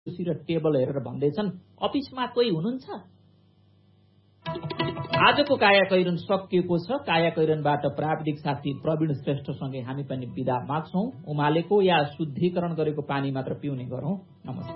कुर्सी र टेबल हेरेर भन्दैछन् अफिसमा कोही हुनुहुन्छ। आजको काया कैरन सकिएको छ। काया कैरनबाट प्राविधिक साथी प्रवीण श्रेष्ठसँगै हामी पनि बिदा माग्छौं। उमालेको या शुद्धिकरण गरेको पानी मात्र पिउने गरौं। नमस्कार।